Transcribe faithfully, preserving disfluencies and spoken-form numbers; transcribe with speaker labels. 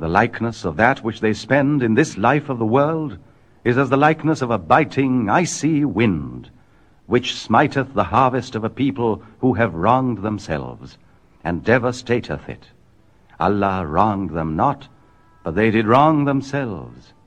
Speaker 1: The likeness of that which they spend in this life of the world is as the likeness of a biting, icy wind, which smiteth the harvest of a people who have wronged themselves, and devastateth it. Allah wronged them not, but they did wrong themselves.